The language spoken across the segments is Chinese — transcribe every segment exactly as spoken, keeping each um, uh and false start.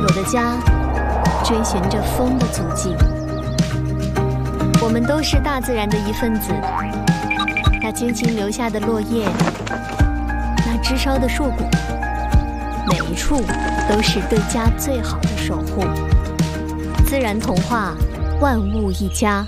的家，追寻着风的足迹。我们都是大自然的一份子，那精心留下的落叶，那枝梢的树骨，每一处都是对家最好的守护。自然童话，万物一家。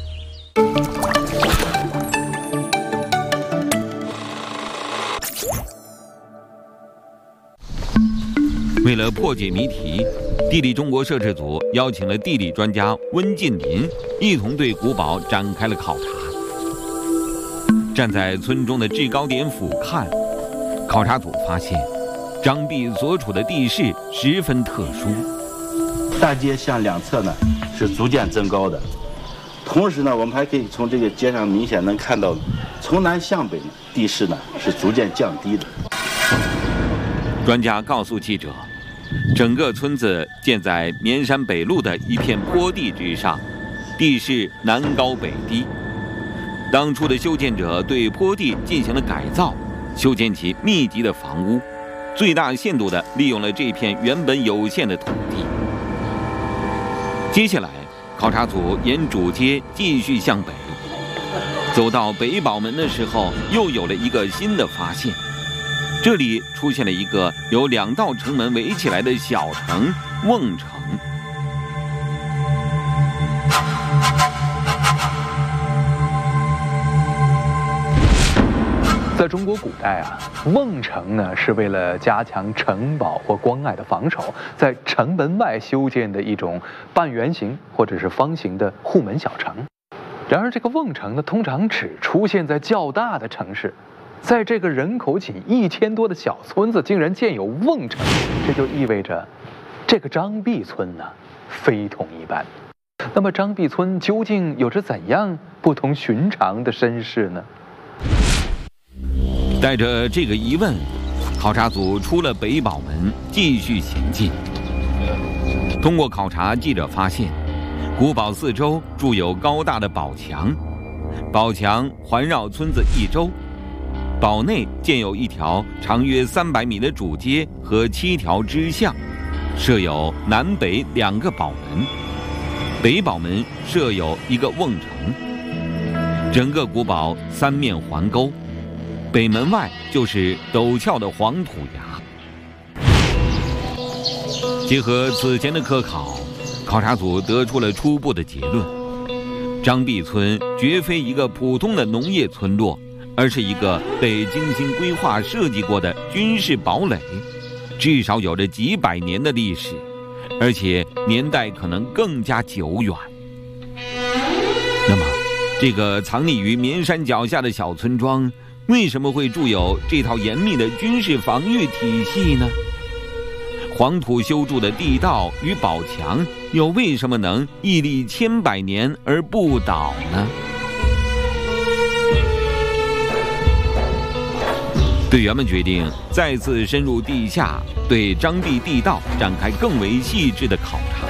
为了破解谜题，地理中国摄制组邀请了地理专家温晋林，一同对古堡展开了考察。站在村中的制高点俯瞰，考察组发现，张壁所处的地势十分特殊。 大街向两侧呢是逐渐增高的，同时呢，我们还可以从这个街上明显能看到，从南向北呢地势呢是逐渐降低的。 专家告诉记者，整个村子建在绵山北麓的一片坡地之上，地势南高北低。当初的修建者对坡地进行了改造，修建起密集的房屋，最大限度地利用了这片原本有限的土地。接下来，考察组沿主街继续向北，走到北堡门的时候，又有了一个新的发现。这里出现了一个由两道城门围起来的小城——瓮城。 在中国古代啊，瓮城呢是为了加强城堡或关隘的防守，在城门外修建的一种半圆形或者是方形的护门小城。然而，这个瓮城呢，通常只出现在较大的城市。在这个人口仅一千多的小村子，竟然建有瓮城，这就意味着，这个张壁村呢，非同一般。那么，张壁村究竟有着怎样不同寻常的身世呢？ 带着这个疑问，考察组出了北堡门，继续行进。通过考察，记者发现，古堡四周筑有高大的堡墙，堡墙环绕村子一周。堡内建有一条长约三百米的主街和七条支巷，设有南北两个堡门，北堡门设有一个瓮城。整个古堡三面环沟，北门外就是陡峭的黄土崖。结合此前的科考，考察组得出了初步的结论：张壁村绝非一个普通的农业村落，而是一个被精心规划设计过的军事堡垒，至少有着几百年的历史，而且年代可能更加久远。那么，这个藏匿于绵山脚下的小村庄，为什么会筑有这套严密的军事防御体系呢？黄土修筑的地道与堡墙，又为什么能屹立千百年而不倒呢？队员们决定再次深入地下，对张壁地道展开更为细致的考察。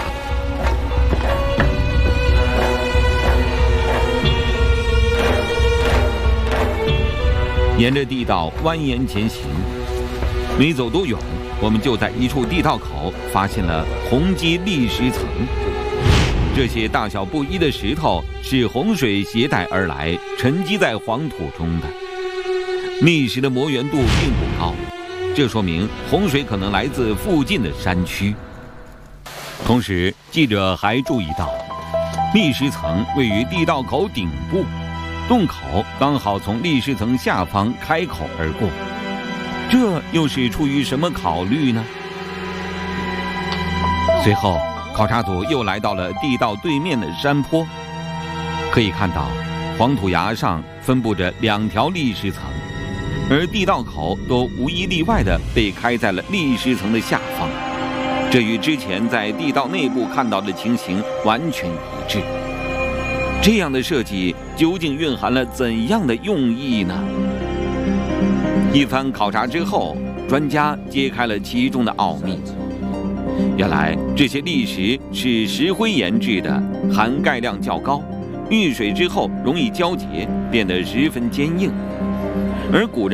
沿着地道蜿蜒前行，没走多远，我们就在一处地道口发现了洪积砾石层。这些大小不一的石头是洪水携带而来，沉积在黄土中的。砾石的磨圆度并不高，这说明洪水可能来自附近的山区。同时，记者还注意到，砾石层位于地道口顶部，洞口刚好从砾石层下方开口而过，这又是出于什么考虑呢？随后，考察组又来到了地道对面的山坡，可以看到黄土崖上分布着两条砾石层，而地道口都无一例外地被开在了砾石层的下方，这与之前在地道内部看到的情形完全一致。这样的设计究竟蕴含了怎样的用意呢？一番考察之后，专家揭开了其中的奥秘。原来这些砾石是石灰岩制的，含钙量较高，遇水之后容易胶结，变得十分坚硬。而古人